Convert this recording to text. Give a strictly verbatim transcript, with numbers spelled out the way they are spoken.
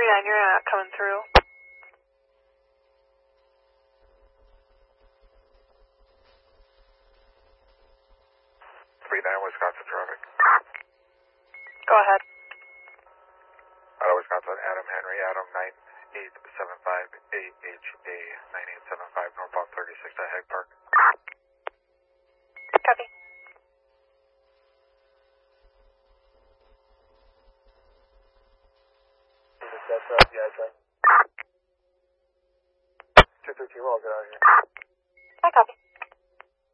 three nine, you're not coming through. three nine, Wisconsin traffic. Go ahead. Out of Wisconsin, Adam Henry, Adam nine eight seven five A H A nine eight seven five, northbound thirty-six at Hegg Park. Copy. That's up, yeah, I tried. two thirteen, we'll get out of here. I copy.